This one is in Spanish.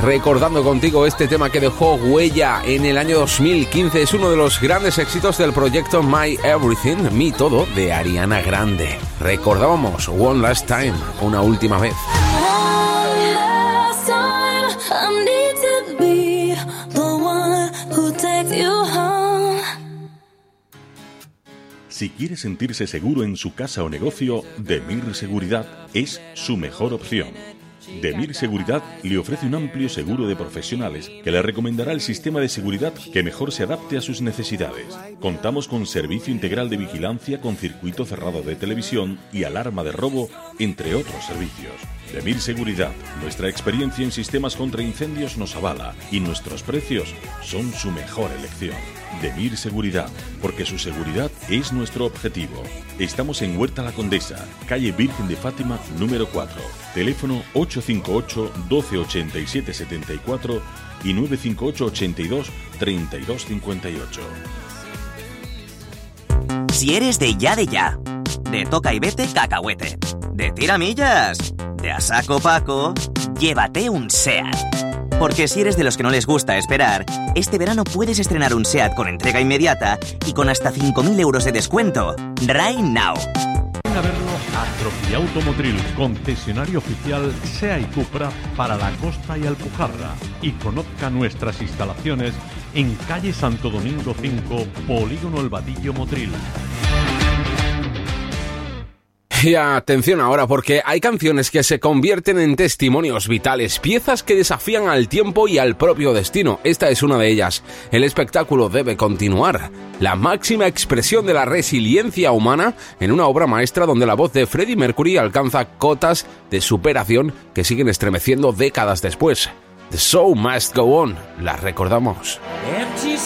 recordando contigo este tema que dejó huella en el año 2015. Es uno de los grandes éxitos del proyecto My Everything, Mi Todo, de Ariana Grande. Recordábamos One Last Time, una última vez. Si quiere sentirse seguro en su casa o negocio, Demir Seguridad es su mejor opción. Demir Seguridad le ofrece un amplio seguro de profesionales que le recomendará el sistema de seguridad que mejor se adapte a sus necesidades. Contamos con servicio integral de vigilancia con circuito cerrado de televisión y alarma de robo, entre otros servicios. Demir Seguridad, nuestra experiencia en sistemas contra incendios nos avala y nuestros precios son su mejor elección. Demir Seguridad, porque su seguridad es nuestro objetivo. Estamos en Huerta La Condesa, calle Virgen de Fátima, número 4. Teléfono 858 1287 74 y 958 82 32 58. Si eres de ya, de toca y vete cacahuete, de tiramillas, de a saco paco, llévate un SEAT. Porque si eres de los que no les gusta esperar, este verano puedes estrenar un SEAT con entrega inmediata y con hasta 5.000 euros de descuento. Right now. Ven a verlo a Trophy Automotrill, concesionario oficial SEA y Cupra para la Costa y Alpujarra. Y conozca nuestras instalaciones en calle Santo Domingo 5, Polígono El Vadillo Motril. Y atención ahora, porque hay canciones que se convierten en testimonios vitales, piezas que desafían al tiempo y al propio destino. Esta es una de ellas. El espectáculo debe continuar. La máxima expresión de la resiliencia humana en una obra maestra donde la voz de Freddie Mercury alcanza cotas de superación que siguen estremeciendo décadas después. The Show Must Go On. La recordamos.